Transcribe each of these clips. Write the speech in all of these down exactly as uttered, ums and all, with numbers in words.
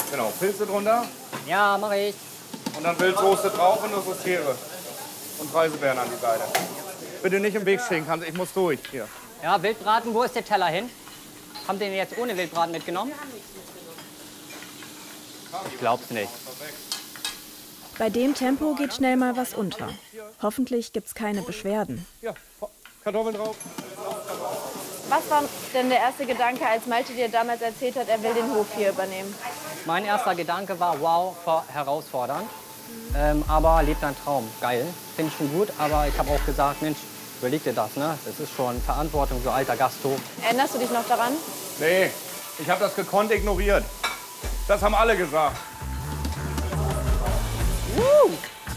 Genau, Pilze drunter. Ja, mache ich. Und dann Wildsoße drauf und eine Sauciere. Und Preiselbeeren an die Seite. Bitte nicht im Weg stehen, kannst, ich muss durch. Hier. Ja, Wildbraten, wo ist der Teller hin? Haben Sie den jetzt ohne Wildbraten mitgenommen? Ich glaub's nicht. Bei dem Tempo geht schnell mal was unter. Hoffentlich gibt's keine Beschwerden. Ja, Kartoffeln drauf. Was war denn der erste Gedanke, als Malte dir damals erzählt hat, er will den Hof hier übernehmen? Mein erster Gedanke war, wow, herausfordernd. Ähm, aber lebt ein Traum. Geil, finde ich schon gut. Aber ich habe auch gesagt, Mensch, überleg dir das, ne? Das ist schon Verantwortung, so alter Gasthof. Erinnerst du dich noch daran? Nee, ich habe das gekonnt ignoriert. Das haben alle gesagt. Uh.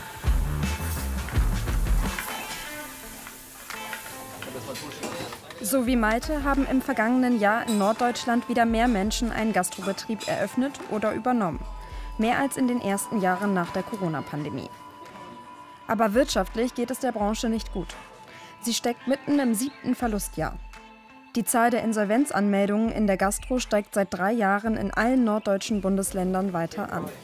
So wie Malte haben im vergangenen Jahr in Norddeutschland wieder mehr Menschen einen Gastrobetrieb eröffnet oder übernommen. Mehr als in den ersten Jahren nach der Corona-Pandemie. Aber wirtschaftlich geht es der Branche nicht gut. Sie steckt mitten im siebten Verlustjahr. Die Zahl der Insolvenzanmeldungen in der Gastro steigt seit drei Jahren in allen norddeutschen Bundesländern weiter an.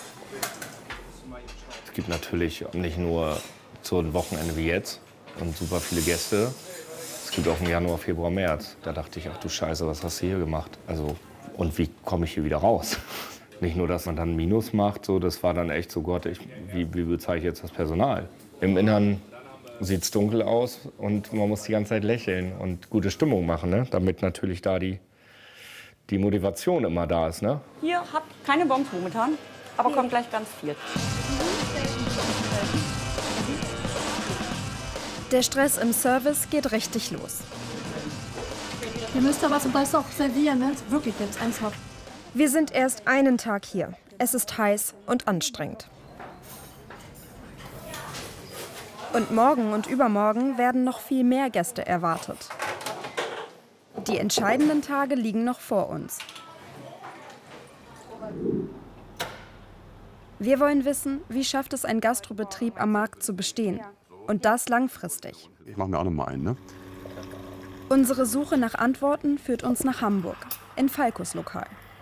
Es gibt natürlich nicht nur so ein Wochenende wie jetzt und super viele Gäste. Es gibt auch im Januar, Februar, März. Da dachte ich, ach du Scheiße, was hast du hier gemacht? Also, und wie komme ich hier wieder raus? Nicht nur, dass man dann Minus macht, so, das war dann echt so, Gott, ich, wie, wie bezeichne ich jetzt das Personal? Im Innern sieht es dunkel aus und man muss die ganze Zeit lächeln und gute Stimmung machen, ne? Damit natürlich da die, die Motivation immer da ist. Ne? Hier habt keine Bons momentan, aber kommt gleich ganz viel. Der Stress im Service geht richtig los. Ihr müsst aber so das auch servieren, ne? Wirklich jetzt ernsthaft. Wir sind erst einen Tag hier. Es ist heiß und anstrengend. Und morgen und übermorgen werden noch viel mehr Gäste erwartet. Die entscheidenden Tage liegen noch vor uns. Wir wollen wissen, wie schafft es ein Gastrobetrieb am Markt zu bestehen? Und das langfristig. Ich mache mir auch noch mal einen, ne? Unsere Suche nach Antworten führt uns nach Hamburg, in Falcos Lokal.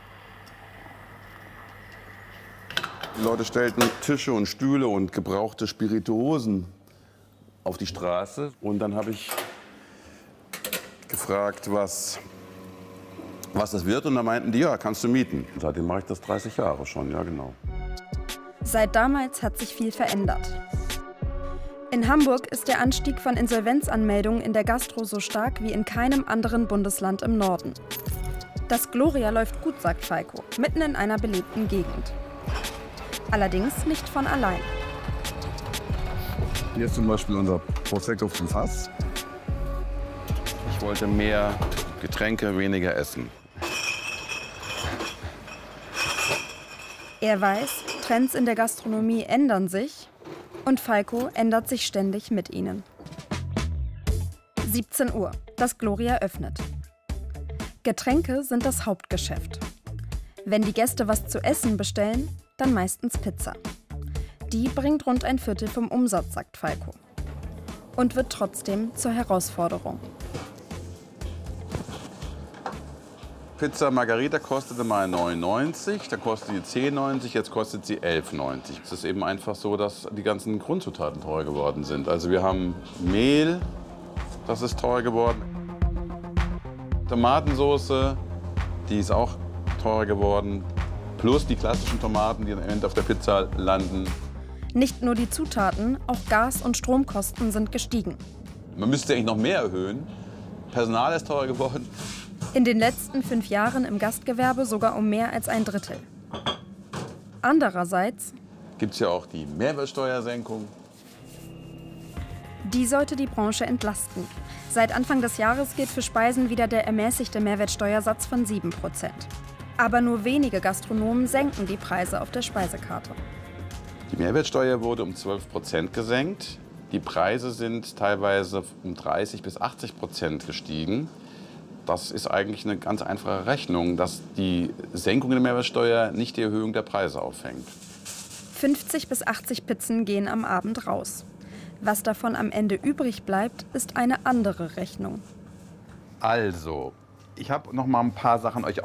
Die Leute stellten Tische und Stühle und gebrauchte Spirituosen auf die Straße. Und dann habe ich gefragt, was, was das wird. Und da meinten die, ja, kannst du mieten. Und seitdem mache ich das dreißig Jahre schon, ja genau. Seit damals hat sich viel verändert. In Hamburg ist der Anstieg von Insolvenzanmeldungen in der Gastro so stark wie in keinem anderen Bundesland im Norden. Das Gloria läuft gut, sagt Falco, mitten in einer belebten Gegend. Allerdings nicht von allein. Hier ist zum Beispiel unser Prosecco vom Fass. Ich wollte mehr Getränke, weniger Essen. Er weiß, Trends in der Gastronomie ändern sich und Falco ändert sich ständig mit ihnen. siebzehn Uhr, das Gloria öffnet. Getränke sind das Hauptgeschäft. Wenn die Gäste was zu essen bestellen, dann meistens Pizza. Die bringt rund ein Viertel vom Umsatz, sagt Falco. Und wird trotzdem zur Herausforderung. Pizza Margarita kostete mal neun neunzig, da kostet die zehn neunzig, jetzt kostet sie elf neunzig. Es ist eben einfach so, dass die ganzen Grundzutaten teuer geworden sind. Also wir haben Mehl, das ist teuer geworden. Tomatensoße, die ist auch teurer geworden. Plus die klassischen Tomaten, die am Ende auf der Pizza landen. Nicht nur die Zutaten, auch Gas- und Stromkosten sind gestiegen. Man müsste eigentlich noch mehr erhöhen. Personal ist teurer geworden. In den letzten fünf Jahren im Gastgewerbe sogar um mehr als ein Drittel. Andererseits gibt es ja auch die Mehrwertsteuersenkung. Die sollte die Branche entlasten. Seit Anfang des Jahres gilt für Speisen wieder der ermäßigte Mehrwertsteuersatz von sieben Prozent. Aber nur wenige Gastronomen senken die Preise auf der Speisekarte. Die Mehrwertsteuer wurde um zwölf Prozent gesenkt. Die Preise sind teilweise um dreißig bis achtzig Prozent gestiegen. Das ist eigentlich eine ganz einfache Rechnung, dass die Senkung der Mehrwertsteuer nicht die Erhöhung der Preise auffängt. fünfzig bis achtzig Pizzen gehen am Abend raus. Was davon am Ende übrig bleibt, ist eine andere Rechnung. Also, ich habe noch mal ein paar Sachen euch